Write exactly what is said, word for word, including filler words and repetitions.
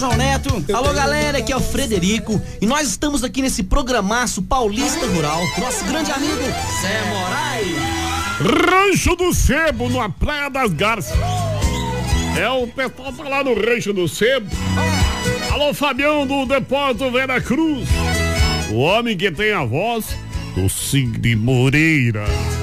João Neto. Alô, galera, aqui é o Frederico e nós estamos aqui nesse programaço Paulista Rural, nosso grande amigo Zé Moraes. Rancho do Sebo, na Praia das Garças. É, o pessoal tá lá no Rancho do Sebo. Alô, Fabião do Depósito Vera Cruz. O homem que tem a voz do Cid Moreira.